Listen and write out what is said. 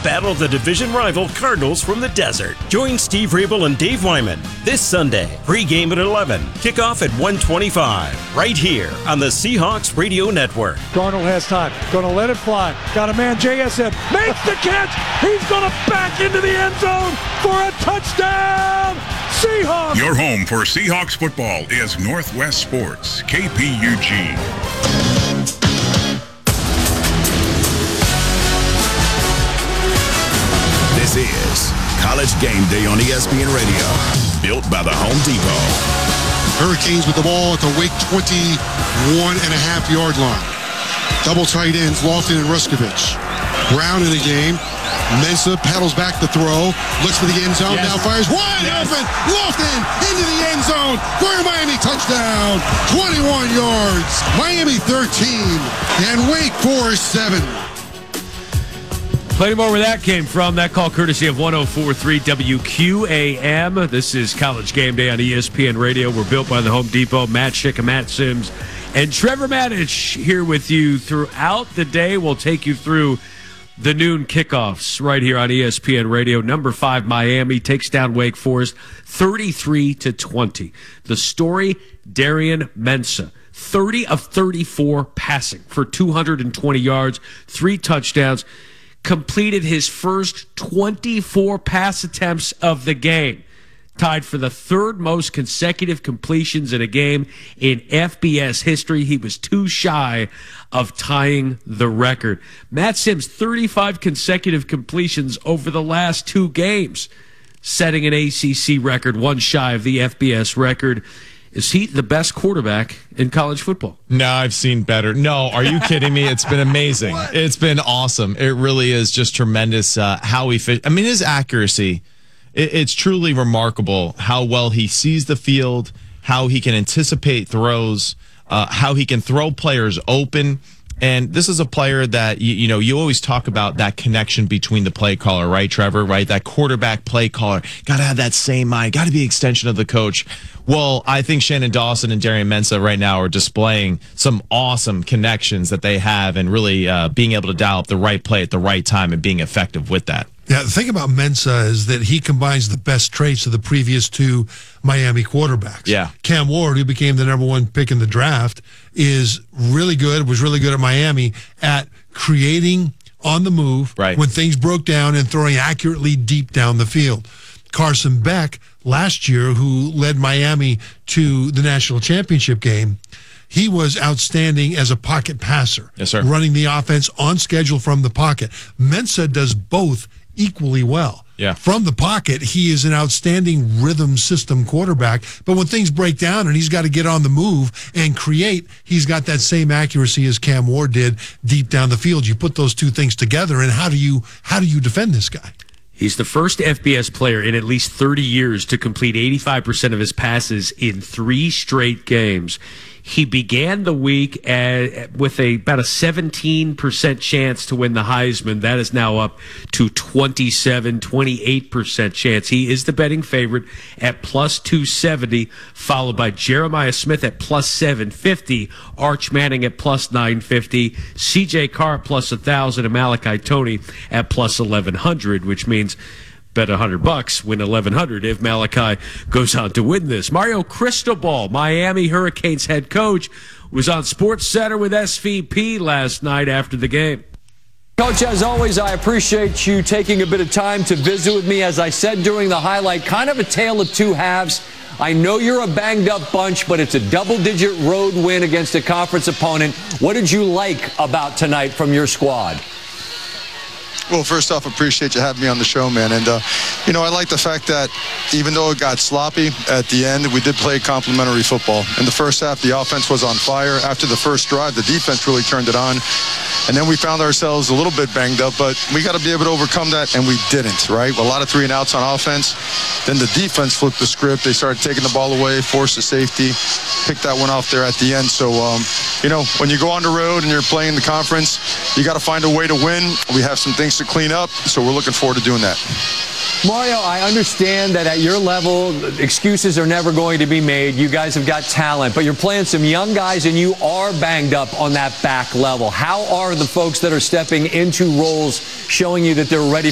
battle the division rival Cardinals from the desert. Join Steve Rabel and Dave Wyman this Sunday. Pre-game at 11. Kickoff at 1:25. Right here on the Seahawks Radio Network. Darnold has time. Going to let it fly. Got a man, JSN. Makes the catch. He's going to back into the end zone for a touchdown. Seahawks. Your home for Seahawks football is Northwest Sports, KPUG. This is College Game Day on ESPN Radio, built by the Home Depot. Hurricanes with the ball at the Wake 21.5-yard line. Double tight ends, Lofton and Ruskovich. Brown in the game. Mensah paddles back the throw. Looks for the end zone. Now fires wide open. Lofton into the end zone for a Miami touchdown. 21 yards. Miami 13 and Wake Forest 7. Plenty more where that came from. That call courtesy of 104.3 WQAM. This is College Game Day on ESPN Radio. We're built by the Home Depot. Matt Schick and Matt Sims and Trevor Matich here with you throughout the day. We'll take you through the noon kickoffs right here on ESPN Radio. Number 5, Miami takes down Wake Forest 33-20. The story, Darian Mensah. 30 of 34 passing for 220 yards, 3 touchdowns. Completed his first 24 pass attempts of the game. Tied for the 3rd most consecutive completions in a game in FBS history. He was too shy of tying the record. Matt Sims, 35 consecutive completions over the last 2 games, setting an ACC record, 1 shy of the FBS record. Is he the best quarterback in college football? No, I've seen better. No, are you kidding me? It's been amazing. It's been awesome. It really is just tremendous how he fit. I mean, his accuracy, it's truly remarkable how well he sees the field, how he can anticipate throws, how he can throw players open. And this is a player that, you always talk about that connection between the play caller, right, Trevor, right? That quarterback play caller. Got to have that same mind. Got to be an extension of the coach. Well, I think Shannon Dawson and Darian Mensah right now are displaying some awesome connections that they have and really being able to dial up the right play at the right time and being effective with that. Yeah, the thing about Mensah is that he combines the best traits of the previous 2 Miami quarterbacks. Yeah. Cam Ward, who became the number 1 pick in the draft, was really good at Miami at creating on the move when things broke down and throwing accurately deep down the field. Carson Beck, last year, who led Miami to the national championship game, he was outstanding as a pocket passer. Yes, sir. Running the offense on schedule from the pocket. Mensah does both equally well. Yeah. From the pocket, he is an outstanding rhythm system quarterback. But when things break down and he's got to get on the move and create, he's got that same accuracy as Cam Ward did deep down the field. You put those 2 things together, and how do you defend this guy? He's the first FBS player in at least 30 years to complete 85% of his passes in 3 straight games. He began the week with about a 17% chance to win the Heisman. That is now up to 28% chance. He is the betting favorite at plus 270, followed by Jeremiah Smith at plus 750, Arch Manning at plus 950, CJ Carr at plus 1,000, and Malachi Toney at plus 1,100, which means bet $100, win $1,100 if Malachi goes on to win this. Mario Cristobal, Miami Hurricanes head coach, was on SportsCenter with SVP last night after the game. Coach, as always, I appreciate you taking a bit of time to visit with me. As I said during the highlight, kind of a tale of 2 halves. I know you're a banged-up bunch, but it's a double-digit road win against a conference opponent. What did you like about tonight from your squad? Well, first off, appreciate you having me on the show, man. And, I like the fact that even though it got sloppy at the end, we did play complimentary football. In the first half, the offense was on fire. After the first drive, the defense really turned it on. And then we found ourselves a little bit banged up, but we got to be able to overcome that, and we didn't, right? A lot of 3-and-outs on offense. Then the defense flipped the script. They started taking the ball away, forced a safety, picked that one off there at the end. So, when you go on the road and you're playing the conference, you got to find a way to win. We have some things to clean up, so we're looking forward to doing that. Mario, I understand that at your level, excuses are never going to be made. You guys have got talent, but you're playing some young guys, and you are banged up on that back level. How are the folks that are stepping into roles showing you that they're ready